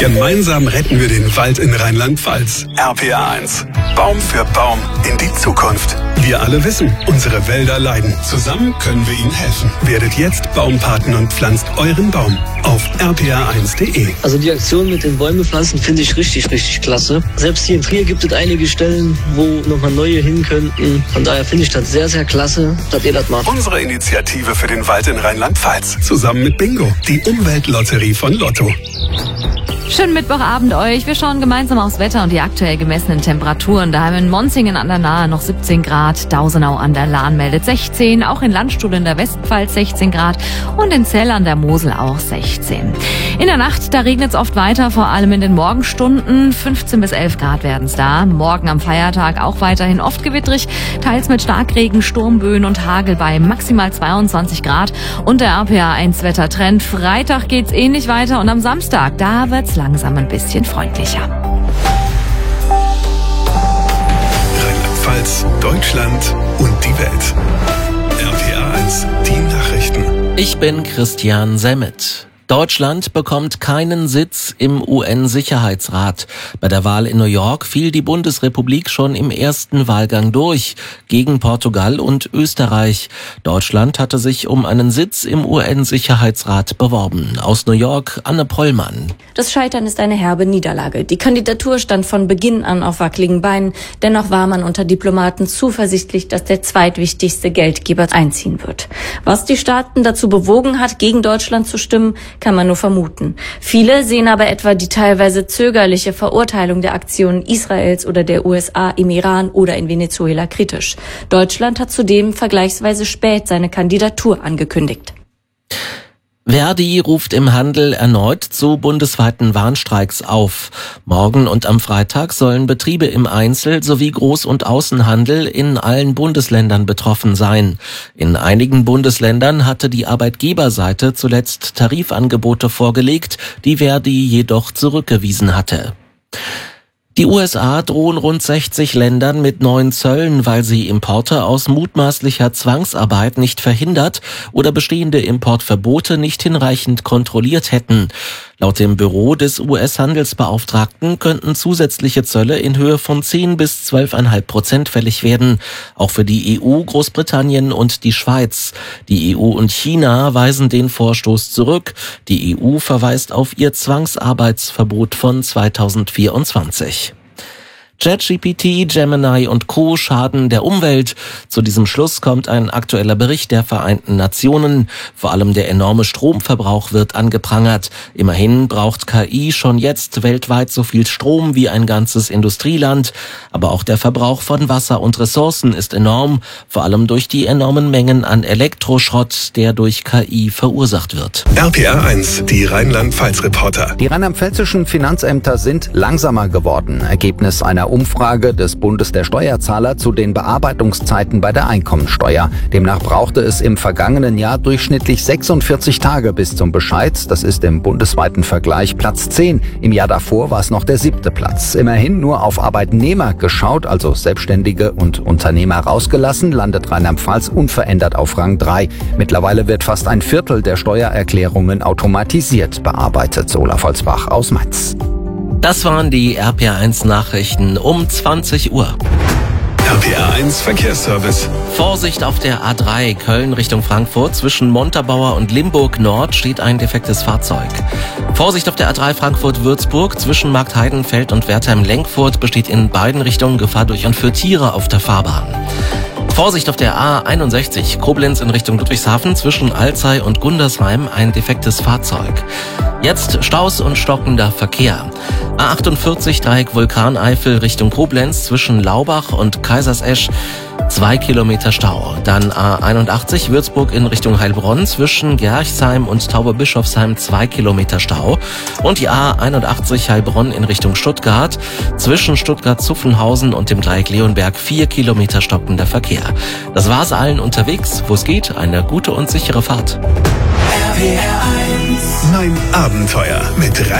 Gemeinsam retten wir den Wald in Rheinland-Pfalz. RPA 1. Baum für Baum in die Zukunft. Wir alle wissen, unsere Wälder leiden. Zusammen können wir ihnen helfen. Werdet jetzt Baumpaten und pflanzt euren Baum auf rpa1.de. Also die Aktion mit den Bäume pflanzen finde ich richtig klasse. Selbst hier in Trier gibt es einige Stellen, wo nochmal neue hin könnten. Von daher finde ich das sehr klasse, dass ihr das macht. Unsere Initiative für den Wald in Rheinland-Pfalz. Zusammen mit Bingo, die Umweltlotterie von Lotto. Schönen Mittwochabend euch. Wir schauen gemeinsam aufs Wetter und die aktuell gemessenen Temperaturen. Da haben wir in Monzingen an der Nahe noch 17 Grad, Dausenau an der Lahn meldet 16, auch in Landstuhl in der Westpfalz 16 Grad und in Zell an der Mosel auch 16. In der Nacht, da regnet es oft weiter, vor allem in den Morgenstunden. 15 bis 11 Grad werden es da. Morgen am Feiertag auch weiterhin oft gewittrig, teils mit Starkregen, Sturmböen und Hagel bei maximal 22 Grad. Und der RPA 1 Wettertrend. Freitag geht's ähnlich weiter und am Samstag, da wird's langsam ein bisschen freundlicher. Rheinland-Pfalz, Deutschland und die Welt. RPA 1, die Nachrichten. Ich bin Christian Semmet. Deutschland bekommt keinen Sitz im UN-Sicherheitsrat. Bei der Wahl in New York fiel die Bundesrepublik schon im ersten Wahlgang durch, gegen Portugal und Österreich. Deutschland hatte sich um einen Sitz im UN-Sicherheitsrat beworben. Aus New York, Anne Pollmann. Das Scheitern ist eine herbe Niederlage. Die Kandidatur stand von Beginn an auf wackeligen Beinen. Dennoch war man unter Diplomaten zuversichtlich, dass der zweitwichtigste Geldgeber einziehen wird. Was die Staaten dazu bewogen hat, gegen Deutschland zu stimmen, kann man nur vermuten. Viele sehen aber etwa die teilweise zögerliche Verurteilung der Aktionen Israels oder der USA im Iran oder in Venezuela kritisch. Deutschland hat zudem vergleichsweise spät seine Kandidatur angekündigt. Verdi ruft im Handel erneut zu bundesweiten Warnstreiks auf. Morgen und am Freitag sollen Betriebe im Einzel- sowie Groß- und Außenhandel in allen Bundesländern betroffen sein. In einigen Bundesländern hatte die Arbeitgeberseite zuletzt Tarifangebote vorgelegt, die Verdi jedoch zurückgewiesen hatte. Die USA drohen rund 60 Ländern mit neuen Zöllen, weil sie Importe aus mutmaßlicher Zwangsarbeit nicht verhindert oder bestehende Importverbote nicht hinreichend kontrolliert hätten. Laut dem Büro des US-Handelsbeauftragten könnten zusätzliche Zölle in Höhe von 10 bis 12,5% fällig werden, auch für die EU, Großbritannien und die Schweiz. Die EU und China weisen den Vorstoß zurück. Die EU verweist auf ihr Zwangsarbeitsverbot von 2024. ChatGPT, Gemini und Co. schaden der Umwelt. Zu diesem Schluss kommt ein aktueller Bericht der Vereinten Nationen. Vor allem der enorme Stromverbrauch wird angeprangert. Immerhin braucht KI schon jetzt weltweit so viel Strom wie ein ganzes Industrieland. Aber auch der Verbrauch von Wasser und Ressourcen ist enorm, vor allem durch die enormen Mengen an Elektroschrott, der durch KI verursacht wird. RPA 1, die Rheinland-Pfalz-Reporter. Die rheinland-pfälzischen Finanzämter sind langsamer geworden. Ergebnis einer Umfrage des Bundes der Steuerzahler zu den Bearbeitungszeiten bei der Einkommensteuer. Demnach brauchte es im vergangenen Jahr durchschnittlich 46 Tage bis zum Bescheid. Das ist im bundesweiten Vergleich Platz 10. Im Jahr davor war es noch der 7. Platz. Immerhin nur auf Arbeitnehmer geschaut, also Selbstständige und Unternehmer rausgelassen, landet Rheinland-Pfalz unverändert auf Rang 3. Mittlerweile wird fast ein Viertel der Steuererklärungen automatisiert bearbeitet. Olaf Holzbach aus Mainz. Das waren die RPA 1 Nachrichten um 20 Uhr. RPA 1 Verkehrsservice. Vorsicht auf der A3 Köln Richtung Frankfurt. Zwischen Montabaur und Limburg Nord steht ein defektes Fahrzeug. Vorsicht auf der A3 Frankfurt-Würzburg. Zwischen Marktheidenfeld und Wertheim-Lenkfurt besteht in beiden Richtungen Gefahr durch und für Tiere auf der Fahrbahn. Vorsicht auf der A61 Koblenz in Richtung Ludwigshafen. Zwischen Alzey und Gundersheim ein defektes Fahrzeug. Jetzt Staus und stockender Verkehr. A48 Dreieck Vulkaneifel Richtung Koblenz zwischen Laubach und Kaisersesch 2 Kilometer Stau. Dann A81 Würzburg in Richtung Heilbronn zwischen Gerchsheim und Tauberbischofsheim 2 Kilometer Stau. Und die A81 Heilbronn in Richtung Stuttgart zwischen Stuttgart-Zuffenhausen und dem Dreieck Leonberg 4 Kilometer stockender Verkehr. Das war's allen unterwegs, wo es geht. Eine gute und sichere Fahrt. Mein Abenteuer mit